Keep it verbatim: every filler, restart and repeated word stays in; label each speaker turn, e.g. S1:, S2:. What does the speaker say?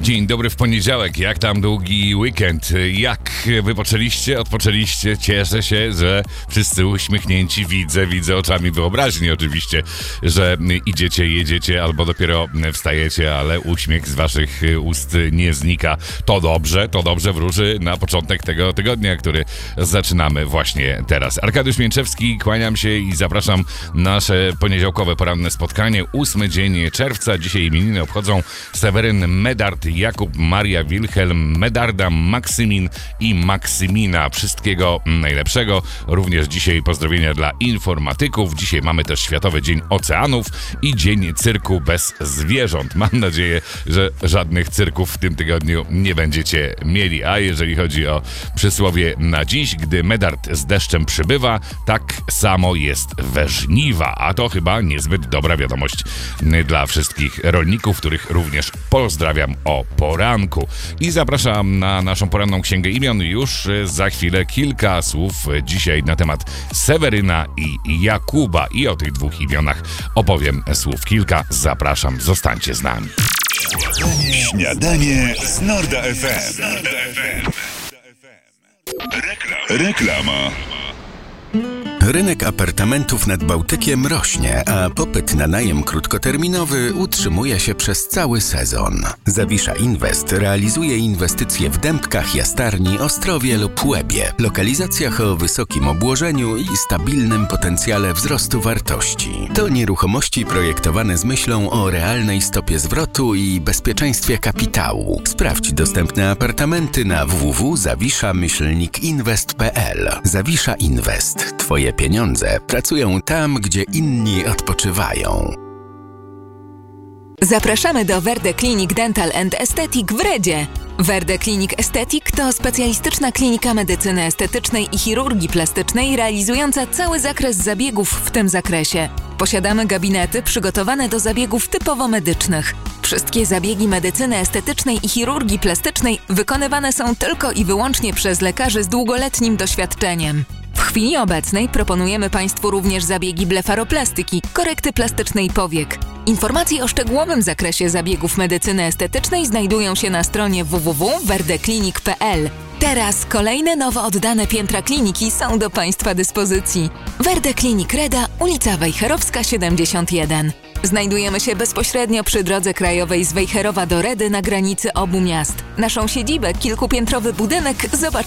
S1: Dzień dobry w poniedziałek. Jak tam długi weekend? Jak wypoczęliście, odpoczęliście? Cieszę się, że wszyscy uśmiechnięci. Widzę, widzę oczami wyobraźni oczywiście, że idziecie, jedziecie albo dopiero wstajecie, ale uśmiech z waszych ust nie znika. To dobrze, to dobrze wróży na początek tego tygodnia, który zaczynamy właśnie teraz. Arkadiusz Mięczewski, kłaniam się i zapraszam na nasze poniedziałkowe poranne spotkanie. Ósmy dzień czerwca. Dzisiaj imieniny obchodzą Seweryn, Medard, Jakub, Maria, Wilhelm, Medarda, Maksymin i Maksymina. Wszystkiego najlepszego. Również dzisiaj pozdrowienia dla informatyków. Dzisiaj mamy też Światowy Dzień Oceanów i Dzień Cyrku bez zwierząt. Mam nadzieję, że żadnych cyrków w tym tygodniu nie będziecie mieli. A jeżeli chodzi o przysłowie na dziś, gdy Medard z deszczem przybywa, tak samo jest we żniwa. A to chyba niezbyt dobra wiadomość dla wszystkich rolników, których również pozdrawiam o poranku. I zapraszam na naszą poranną księgę imion. Już za chwilę kilka słów dzisiaj na temat Seweryna i Jakuba. I o tych dwóch imionach opowiem słów kilka. Zapraszam, zostańcie z nami.
S2: Śniadanie, Śniadanie z Norda F M. Reklama. Reklama.
S3: Rynek apartamentów nad Bałtykiem rośnie, a popyt na najem krótkoterminowy utrzymuje się przez cały sezon. Zawisza Invest realizuje inwestycje w Dębkach, Jastarni, Ostrowie lub Łebie, lokalizacjach o wysokim obłożeniu i stabilnym potencjale wzrostu wartości. To nieruchomości projektowane z myślą o realnej stopie zwrotu i bezpieczeństwie kapitału. Sprawdź dostępne apartamenty na w w w kropka zawisza myślnik inwest kropka p l. Zawisza Invest. Twoje pieniądze pracują tam, gdzie inni odpoczywają.
S4: Zapraszamy do Verde Clinic Dental and Aesthetic w Redzie. Verde Clinic Aesthetic to specjalistyczna klinika medycyny estetycznej i chirurgii plastycznej realizująca cały zakres zabiegów w tym zakresie. Posiadamy gabinety przygotowane do zabiegów typowo medycznych. Wszystkie zabiegi medycyny estetycznej i chirurgii plastycznej wykonywane są tylko i wyłącznie przez lekarzy z długoletnim doświadczeniem. W chwili obecnej proponujemy Państwu również zabiegi blefaroplastyki, korekty plastycznej powiek. Informacje o szczegółowym zakresie zabiegów medycyny estetycznej znajdują się na stronie w w w kropka verde clinic kropka p l. Teraz kolejne nowo oddane piętra kliniki są do Państwa dyspozycji. Verde Clinic Reda, ulica Wejherowska siedemdziesiąt jeden. Znajdujemy się bezpośrednio przy drodze krajowej z Wejherowa do Redy na granicy obu miast. Naszą siedzibę, kilkupiętrowy budynek, zobaczymy